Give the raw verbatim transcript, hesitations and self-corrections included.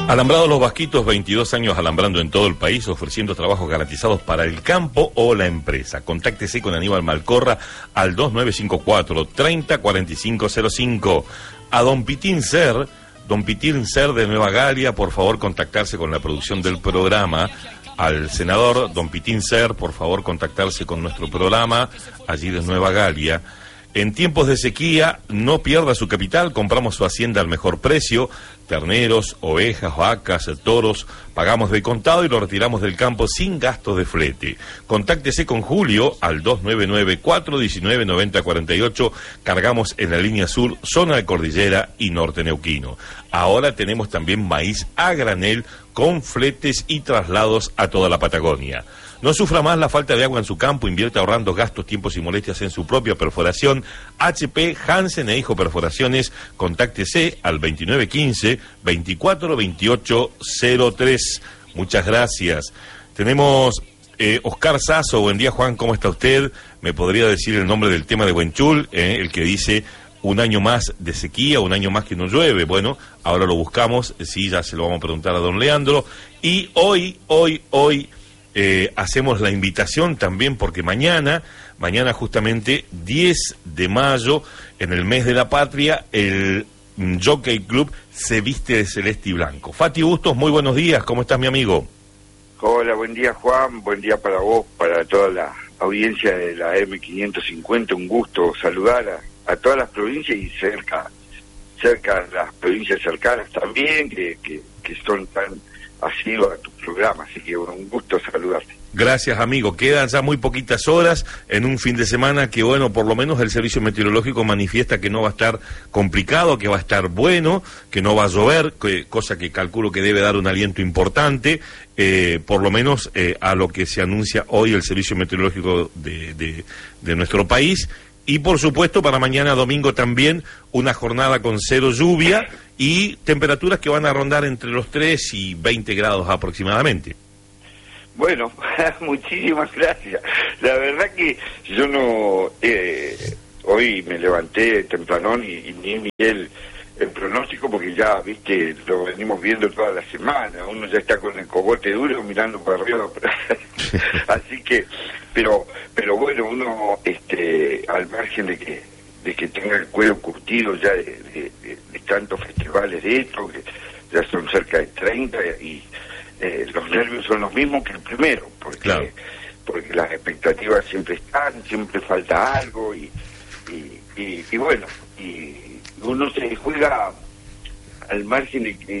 Alambrado Los Vasquitos, veintidós años alambrando en todo el país, ofreciendo trabajos garantizados para el campo o la empresa. Contáctese con Aníbal Malcorra al dos nueve cinco cuatro, treinta, cuarenta y cinco cero cinco. A Don Pitín Ser, Don Pitín Ser de Nueva Galia, por favor contactarse con la producción del programa. Al senador Don Pitín Ser, por favor contactarse con nuestro programa, allí de Nueva Galia. En tiempos de sequía, no pierda su capital, compramos su hacienda al mejor precio, terneros, ovejas, vacas, toros, pagamos de contado y lo retiramos del campo sin gastos de flete. Contáctese con Julio al dos nueve nueve, cuatro uno nueve, nueve cero cuatro ocho, cargamos en la línea sur, zona de Cordillera y Norte Neuquino. Ahora tenemos también maíz a granel con fletes y traslados a toda la Patagonia. No sufra más la falta de agua en su campo, invierta ahorrando gastos, tiempos y molestias en su propia perforación. H P Hansen e Hijo Perforaciones, contáctese al veintinueve quince, veinticuatro veintiocho cero tres. Muchas gracias. Tenemos eh, Oscar Sasso. Buen día, Juan, ¿cómo está usted? ¿Me podría decir el nombre del tema de Buenchul? Eh, el que dice un año más de sequía, un año más que no llueve. Bueno, ahora lo buscamos, sí, ya se lo vamos a preguntar a don Leandro. Y hoy, hoy, hoy... Eh, hacemos la invitación también porque mañana, mañana justamente diez de mayo, en el mes de la patria, el Jockey Club se viste de celeste y blanco. Fati Bustos, muy buenos días, ¿cómo estás, mi amigo? Hola, buen día, Juan, buen día para vos, para toda la audiencia de la M quinientos cincuenta, un gusto saludar a, a todas las provincias y cerca, cerca las provincias cercanas también, que, que, que son tan asiduos a tu programa, así que bueno, un gusto saludarte. Gracias, amigo. Quedan ya muy poquitas horas en un fin de semana que, bueno, por lo menos el servicio meteorológico manifiesta que no va a estar complicado, que va a estar bueno, que no va a llover, que, cosa que calculo que debe dar un aliento importante, eh, por lo menos eh, a lo que se anuncia hoy el servicio meteorológico de, de, de nuestro país. Y por supuesto para mañana domingo también una jornada con cero lluvia y temperaturas que van a rondar entre los tres y veinte grados aproximadamente. Bueno, muchísimas gracias. La verdad que yo no... Eh, hoy me levanté tempranón y, y ni miré el, el pronóstico porque ya, viste, lo venimos viendo toda la semana. Uno ya está con el cogote duro mirando para arriba. Así que... Pero pero bueno, uno, este al margen de que de que tenga el cuero curtido ya de, de, de, de tantos festivales de esto, que ya son cerca de treinta, y eh, los nervios son los mismos que el primero, porque claro. porque las expectativas siempre están, siempre falta algo, y y, y, y bueno, y uno se juega al margen de que